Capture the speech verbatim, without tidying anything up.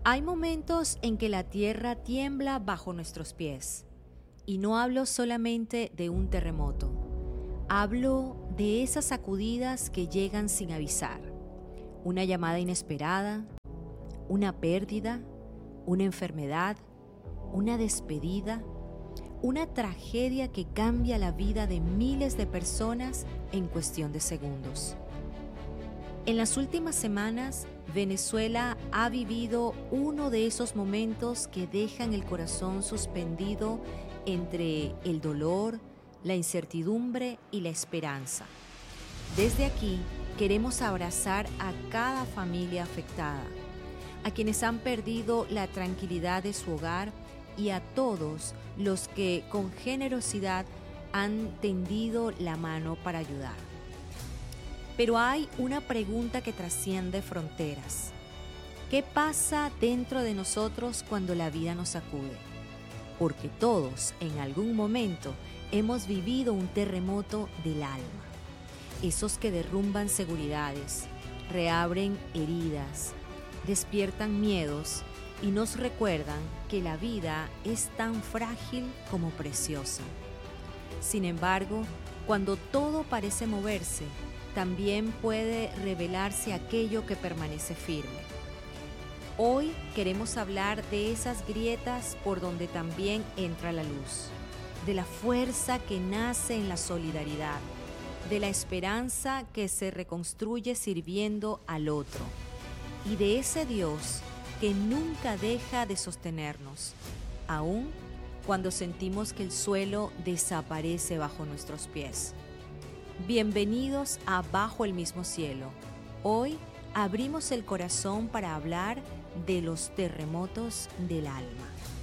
Hay momentos en que la tierra tiembla bajo nuestros pies. Y no hablo solamente de un terremoto. Hablo de esas sacudidas que llegan sin avisar. Una llamada inesperada, una pérdida, una enfermedad, una despedida, una tragedia que cambia la vida de miles de personas en cuestión de segundos. En las últimas semanas, Venezuela ha vivido uno de esos momentos que dejan el corazón suspendido entre el dolor, la incertidumbre y la esperanza. Desde aquí queremos abrazar a cada familia afectada, a quienes han perdido la tranquilidad de su hogar y a todos los que con generosidad han tendido la mano para ayudar. Pero hay una pregunta que trasciende fronteras. ¿Qué pasa dentro de nosotros cuando la vida nos sacude? Porque todos, en algún momento, hemos vivido un terremoto del alma. Esos que derrumban seguridades, reabren heridas, despiertan miedos y nos recuerdan que la vida es tan frágil como preciosa. Sin embargo, cuando todo parece moverse, también puede revelarse aquello que permanece firme. Hoy queremos hablar de esas grietas por donde también entra la luz, de la fuerza que nace en la solidaridad, de la esperanza que se reconstruye sirviendo al otro, y de ese Dios que nunca deja de sostenernos, aun cuando sentimos que el suelo desaparece bajo nuestros pies. Bienvenidos a Bajo el Mismo Cielo. Hoy abrimos el corazón para hablar de los terremotos del alma.